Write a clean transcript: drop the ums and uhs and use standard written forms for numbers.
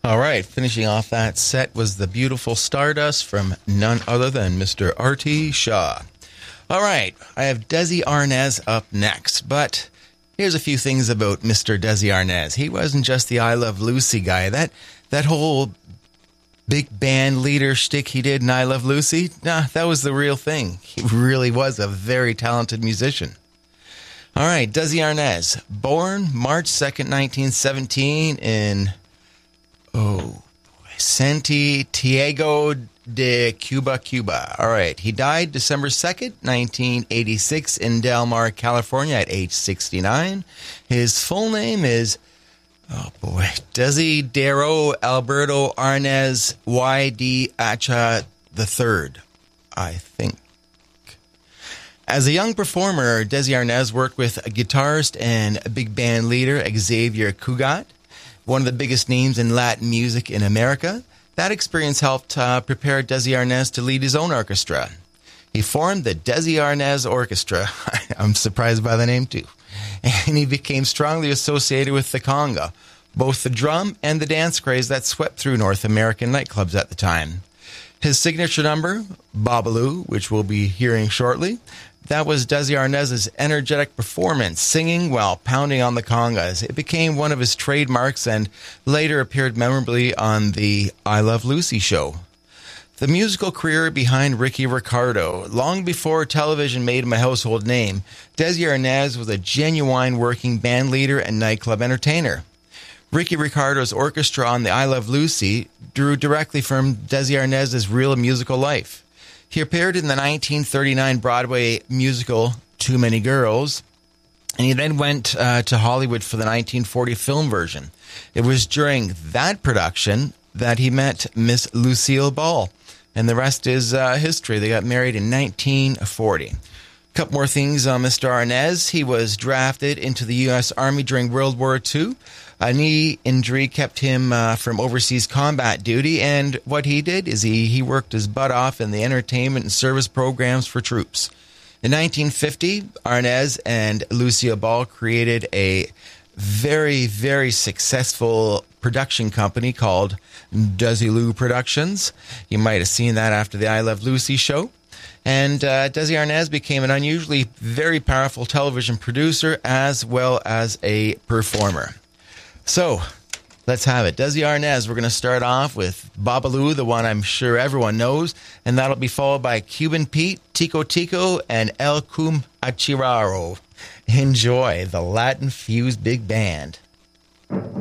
All right, finishing off that set was the beautiful Stardust from none other than Mr. R.T. Shaw. All right, I have Desi Arnaz up next, but here's a few things about Mr. Desi Arnaz. He wasn't just the I Love Lucy guy. That whole big band leader shtick he did in I Love Lucy, that was the real thing. He really was a very talented musician. All right, Desi Arnaz, born March 2nd, 1917 in Santiago de Cuba, Cuba. All right. He died December 2nd, 1986 in Del Mar, California at age 69. His full name is, Desidero Alberto Arnaz Y.D. Acha III, I think. As a young performer, Desi Arnaz worked with a guitarist and big band leader, Xavier Cugat, one of the biggest names in Latin music in America. That experience helped prepare Desi Arnaz to lead his own orchestra. He formed the Desi Arnaz Orchestra. I'm surprised by the name too. And he became strongly associated with the conga, both the drum and the dance craze that swept through North American nightclubs at the time. His signature number, Babalu, which we'll be hearing shortly, that was Desi Arnaz's energetic performance, singing while pounding on the congas. It became one of his trademarks and later appeared memorably on the I Love Lucy show. The musical career behind Ricky Ricardo. Long before television made him a household name, Desi Arnaz was a genuine working band leader and nightclub entertainer. Ricky Ricardo's orchestra on the I Love Lucy drew directly from Desi Arnaz's real musical life. He appeared in the 1939 Broadway musical Too Many Girls, and he then went to Hollywood for the 1940 film version. It was during that production that he met Miss Lucille Ball, and the rest is history. They got married in 1940. A couple more things on Mr. Arnaz. He was drafted into the U.S. Army during World War II. A knee injury kept him from overseas combat duty, and what he did is he worked his butt off in the entertainment and service programs for troops. In 1950, Arnaz and Lucille Ball created a very, very successful production company called Desilu Productions. You might have seen that after the I Love Lucy show. And Desi Arnaz became an unusually very powerful television producer as well as a performer. So, let's have it. Desi Arnaz, we're going to start off with Babalu, the one I'm sure everyone knows, and that'll be followed by Cuban Pete, Tico Tico, and El Cum Achiraro. Enjoy the Latin-fused big band.